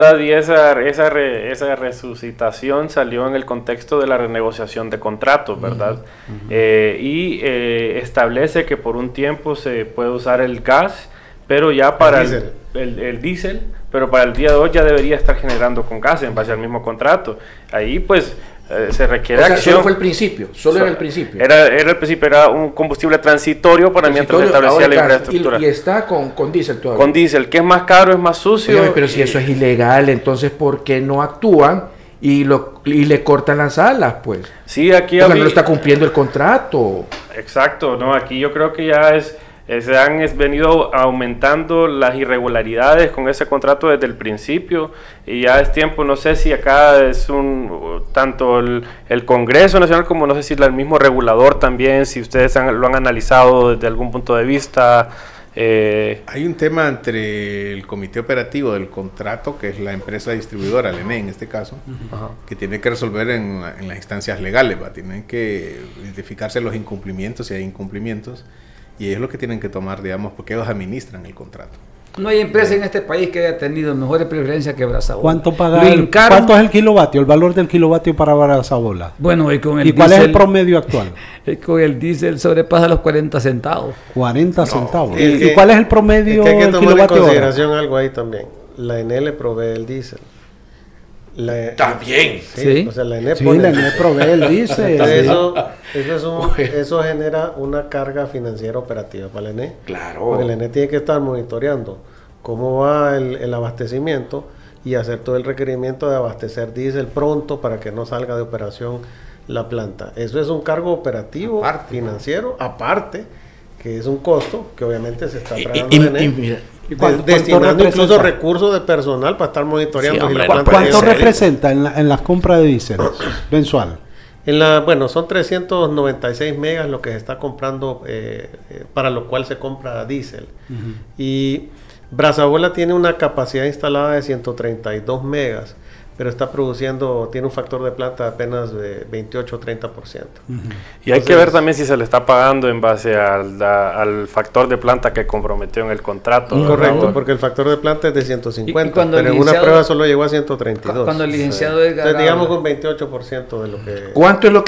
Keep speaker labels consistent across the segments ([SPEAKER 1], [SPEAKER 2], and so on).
[SPEAKER 1] Y esa resucitación salió en el contexto de la renegociación de contratos, ¿verdad? Establece que por un tiempo se puede usar el gas, pero ya para el diésel, pero para el día de hoy ya debería estar generando con gas en base al mismo contrato. Ahí pues se requiere acción.
[SPEAKER 2] Solo fue el principio, era el principio.
[SPEAKER 1] Era el principio, era un combustible transitorio para mientras se establecía la infraestructura.
[SPEAKER 2] Y está con diésel todavía.
[SPEAKER 1] Con diésel, que es más caro, es más sucio.
[SPEAKER 2] Oye, pero si eso es ilegal, entonces ¿por qué no actúan y le cortan las alas, pues?
[SPEAKER 1] Sí, aquí
[SPEAKER 2] no lo está cumpliendo el contrato.
[SPEAKER 1] Exacto, no, aquí yo creo que ya se han venido aumentando las irregularidades con ese contrato desde el principio y ya es tiempo, no sé si acá es tanto el Congreso Nacional como no sé si el mismo regulador también, si ustedes lo han analizado desde algún punto de vista.
[SPEAKER 3] Hay un tema entre el comité operativo del contrato, que es la empresa distribuidora, el ENE en este caso, que tiene que resolver en las instancias legales, tienen que identificarse los incumplimientos, si hay incumplimientos, y es lo que tienen que tomar, digamos, porque ellos administran el contrato.
[SPEAKER 4] No hay empresa en este país que haya tenido mejores preferencias que Brazabola.
[SPEAKER 5] ¿Cuánto es el kilovatio, el valor del kilovatio para Brazabola?
[SPEAKER 4] Bueno, ¿y
[SPEAKER 5] cuál es el promedio actual?
[SPEAKER 4] Con el diésel sobrepasa los 40 centavos.
[SPEAKER 5] 40 centavos. ¿Y cuál es el promedio del kilovatio?
[SPEAKER 6] Hay que tomar en consideración algo ahí también. La ENE provee el diésel.
[SPEAKER 2] También.
[SPEAKER 6] Sí. O sea, la ENE
[SPEAKER 5] provee el diésel.
[SPEAKER 6] Eso genera una carga financiera operativa para la ENE.
[SPEAKER 2] Claro.
[SPEAKER 6] Porque la ENE tiene que estar monitoreando cómo va el abastecimiento y hacer todo el requerimiento de abastecer diésel pronto para que no salga de operación la planta. Eso es un cargo operativo, financiero, aparte, que es un costo que obviamente se está tragando la ENE. Destinando incluso recursos de personal para estar monitoreando.
[SPEAKER 5] Sí, ¿cuánto representa en las compras de diésel mensual?
[SPEAKER 6] Son 396 megas lo que se está comprando, para lo cual se compra diésel. Y Brazabola tiene una capacidad instalada de 132 megas, pero tiene un factor de planta apenas de 28-30%.
[SPEAKER 1] Y hay que ver también si se le está pagando en base al factor de planta que comprometió en el contrato.
[SPEAKER 6] Correcto, porque el factor de planta es de 150, pero en una prueba solo llegó a 132.
[SPEAKER 4] Cuando el licenciado Edgar...
[SPEAKER 6] Entonces, digamos un 28% de lo que...
[SPEAKER 2] ¿Cuánto es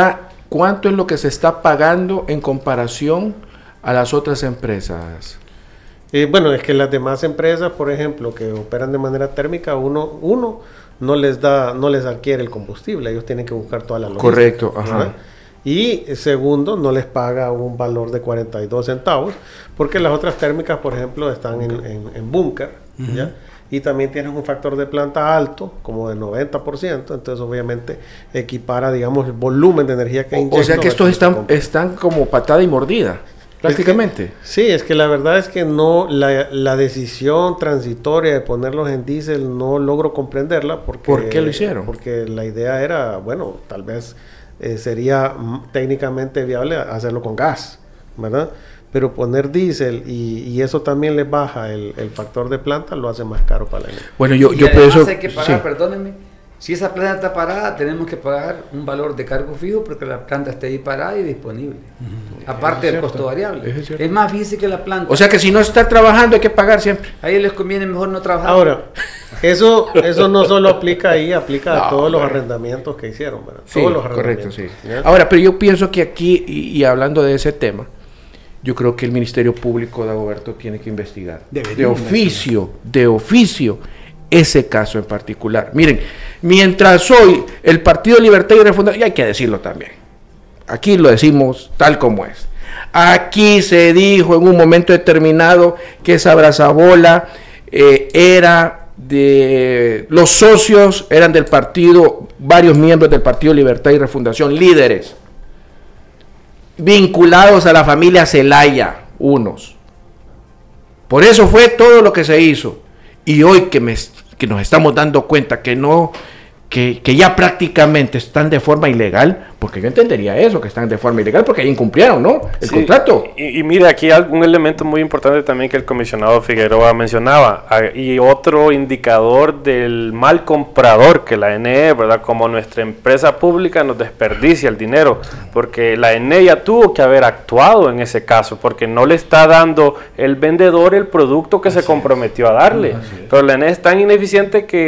[SPEAKER 2] lo que se está pagando en comparación a las otras empresas?
[SPEAKER 6] Es que las demás empresas, por ejemplo, que operan de manera térmica, uno no les adquiere el combustible, ellos tienen que buscar toda la logística.
[SPEAKER 2] Correcto, ajá.
[SPEAKER 6] Y segundo, no les paga un valor de 42 centavos, porque las otras térmicas, por ejemplo, están en búnker, ¿ya? Y también tienen un factor de planta alto, como del 90%, entonces obviamente equipara, digamos, el volumen de energía que inyectan.
[SPEAKER 2] O sea que estos están como patada y mordida. Prácticamente.
[SPEAKER 6] Es que la verdad es que no, la decisión transitoria de ponerlos en diésel no logro comprenderla.
[SPEAKER 2] ¿Por qué lo hicieron?
[SPEAKER 6] Porque la idea era, tal vez sería técnicamente viable hacerlo con gas, ¿verdad? Pero poner diésel y eso también les baja el factor de planta, lo hace más caro para la energía.
[SPEAKER 2] Bueno, yo pienso...
[SPEAKER 4] hay que pagar, perdónenme. Si esa planta está parada, tenemos que pagar un valor de cargo fijo porque la planta esté ahí parada y disponible. Aparte del costo variable. Es más difícil que la planta.
[SPEAKER 2] O sea que si no está trabajando hay que pagar siempre.
[SPEAKER 4] A ellos les conviene mejor no trabajar.
[SPEAKER 6] Ahora, eso no solo aplica ahí, aplica a todos los arrendamientos que hicieron, ¿verdad?
[SPEAKER 2] Sí,
[SPEAKER 6] todos los
[SPEAKER 2] correcto, sí. Ahora, pero yo pienso que aquí, y hablando de ese tema, yo creo que el Ministerio Público, Dagoberto, tiene que investigar. De oficio, ese caso en particular. Miren, mientras hoy el Partido Libertad y Refundación, y hay que decirlo también, aquí lo decimos tal como es. Aquí se dijo en un momento determinado que esa Brazabola era de... Los socios eran del partido, varios miembros del Partido Libertad y Refundación, líderes, vinculados a la familia Zelaya, unos. Por eso fue todo lo que se hizo. Y hoy que nos estamos dando cuenta que ya prácticamente están de forma ilegal, porque yo entendería eso, que están de forma ilegal, porque ya incumplieron, ¿no? El contrato.
[SPEAKER 1] Y mire, aquí hay un elemento muy importante también que el comisionado Figueroa mencionaba, y otro indicador del mal comprador que la ENE, ¿verdad? Como nuestra empresa pública nos desperdicia el dinero, porque la ENE ya tuvo que haber actuado en ese caso, porque no le está dando el vendedor el producto que se comprometió a darle. Pero la ENE es tan ineficiente que